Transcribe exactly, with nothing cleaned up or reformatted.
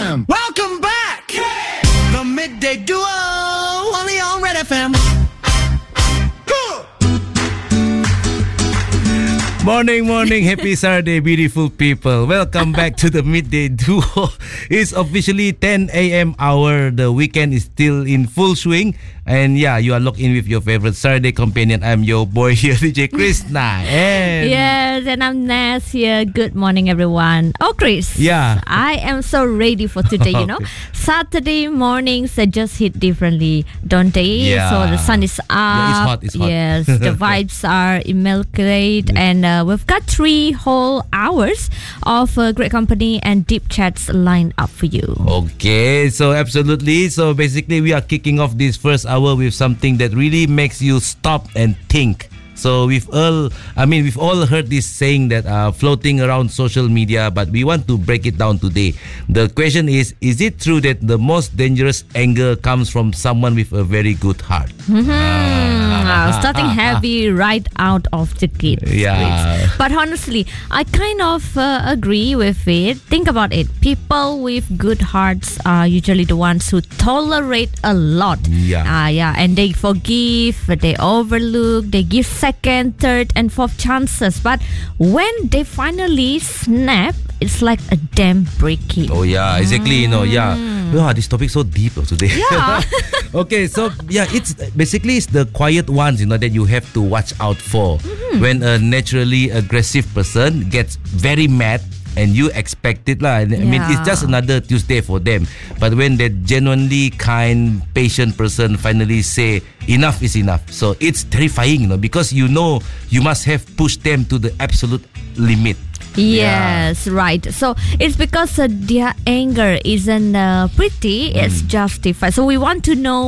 M. Welcome back. Yeah. The Midday Duo, only on Red F M. Morning, morning. Happy Saturday, beautiful people. Welcome back to the Midday Duo. It's officially ten a.m. hour. The weekend is still in full swing. And yeah, you are locked in with your favorite Saturday companion. I'm your boy here, D J Krishna. And yes, and I'm Naz here. Good morning, everyone. Oh, Chris. Yeah. I am so ready for today, you know. Okay. Saturday mornings uh, just hit differently, don't they? Yeah. So the sun is up. Yeah, it's hot, it's hot. Yes, the vibes are immaculate. And uh, we've got three whole hours of uh, great company and deep chats lined up for you. Okay, so absolutely. So basically, we are kicking off this first hour with something that really makes you stop and think. So we've all, I mean, we've all heard this saying that uh, floating around social media, but we want to break it down today. The question is, is it true that the most dangerous anger comes from someone with a very good heart? Mm-hmm. Uh, starting heavy right out of the gate. Yeah. But honestly, I kind of uh, agree with it. Think about it. People with good hearts are usually the ones who tolerate a lot. Yeah. Uh, yeah. And they forgive, they overlook, they give second, third, and fourth chances. But when they finally snap, it's like a dam breaking. Oh yeah, exactly. You know, yeah. Wow, this topic so deep oh, today. Yeah. Okay, so yeah, it's basically it's the quiet ones, you know, that you have to watch out for. Mm-hmm. When a naturally aggressive person gets very mad and you expect it lah. Yeah. I mean, it's just another Tuesday for them. But when that genuinely kind, patient person finally say enough is enough, so it's terrifying, you know, because you know you must have pushed them to the absolute limit. Yes, yeah. Right. So it's because uh, their anger isn't uh, pretty, it's mm. justified. So we want to know